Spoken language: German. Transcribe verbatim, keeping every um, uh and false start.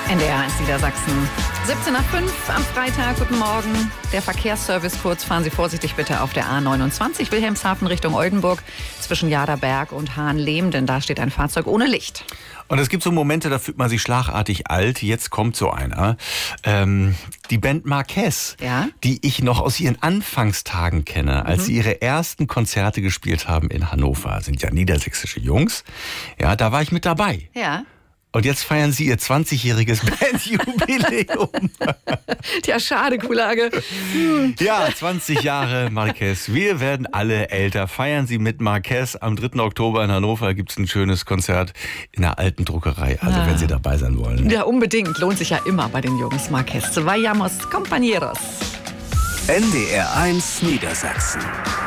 N D R eins Niedersachsen. siebzehn nach fünf am Freitag. Guten Morgen. Der Verkehrsservice kurz. Fahren Sie vorsichtig bitte auf der A neunundzwanzig Wilhelmshaven Richtung Oldenburg zwischen Jaderberg und Hahnlehm, denn da steht ein Fahrzeug ohne Licht. Und es gibt so Momente, da fühlt man sich schlagartig alt. Jetzt kommt so einer. Ähm, die Band Marquez, Ja? die ich noch aus ihren Anfangstagen kenne, als Mhm. sie ihre ersten Konzerte gespielt haben in Hannover. Sind ja niedersächsische Jungs. Ja, da war ich mit dabei. Ja. Und jetzt feiern sie ihr zwanzigjähriges Bandjubiläum. Tja, schade, Kuhlage. Ja, zwanzig Jahre Marquez. Wir werden alle älter. Feiern Sie mit Marquez. Am dritten Oktober in Hannover gibt es ein schönes Konzert in der alten Druckerei. Also Ah. wenn Sie dabei sein wollen. Ja, unbedingt. Lohnt sich ja immer bei den Jungs. Marquez. Vayamos, compañeros. N D R eins Niedersachsen.